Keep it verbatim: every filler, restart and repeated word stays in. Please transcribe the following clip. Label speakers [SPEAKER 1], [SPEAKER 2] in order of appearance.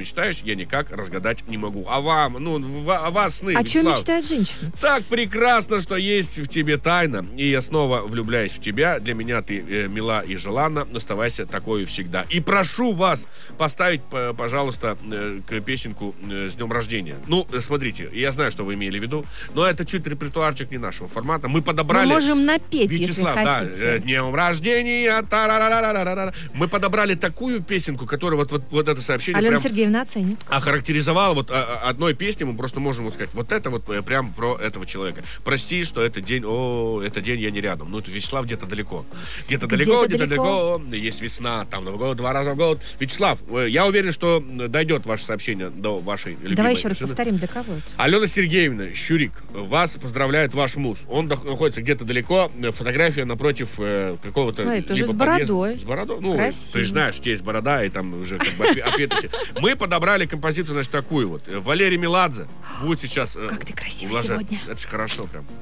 [SPEAKER 1] мечтаешь, я никак разгадать не могу. А вам, ну, о вас сны,
[SPEAKER 2] О чем
[SPEAKER 1] Вячеслав.
[SPEAKER 2] мечтает женщина?
[SPEAKER 1] Так прекрасно, что есть в тебе тайна, и я снова влюбляюсь в тебя. Для меня ты э, мила и желанна, оставайся такой всегда. И прошу вас поставить, пожалуйста, э, песенку э, с днем рождения. Ну, смотрите, я знаю, что вы имели в виду, но это чуть репертуарчик не нашего формата. Мы подобрали...
[SPEAKER 2] Мы можем напеть,
[SPEAKER 1] Вячеслав,
[SPEAKER 2] если
[SPEAKER 1] да,
[SPEAKER 2] хотите.
[SPEAKER 1] э, днем рождения. Та-ра-ра-ра-ра-ра-ра. Мы подобрали такую песенку, которая вот, вот, вот это сообщение
[SPEAKER 2] Алена
[SPEAKER 1] прям
[SPEAKER 2] Сергеевна оценит.
[SPEAKER 1] охарактеризовала вот а, одной песней. Мы просто можем вот сказать, вот это вот э, прям про этого человека. Прости, что этот день, о, этот день я не рядом. Ну, это Вячеслав где-то далеко. Где-то
[SPEAKER 2] Где-то
[SPEAKER 1] далеко, где-то
[SPEAKER 2] далеко.
[SPEAKER 1] далеко. Есть весна, там Новый год, два раза в год. Вячеслав, э, я уверен, что дойдет ваше сообщение до вашей любимой
[SPEAKER 2] Давай еще раз
[SPEAKER 1] жены.
[SPEAKER 2] повторим, для кого это?
[SPEAKER 1] Алена Сергеевна, Щурик, вас поздравляет ваш муж. Он дох- находится где-то далеко. Фотография напротив э, какого-то...
[SPEAKER 2] Смотри, тоже
[SPEAKER 1] либо
[SPEAKER 2] с бородой.
[SPEAKER 1] подъезда. С бородой. Ну,
[SPEAKER 2] Красиво.
[SPEAKER 1] ты же знаешь, что есть борода, и там уже как бы отве- ответы все. Мы подобрали композицию, значит, такую вот. Валерий Меладзе будет сейчас... э,
[SPEAKER 2] Как ты красив
[SPEAKER 1] ублажать.
[SPEAKER 2] сегодня.
[SPEAKER 1] Это же хорошо прям.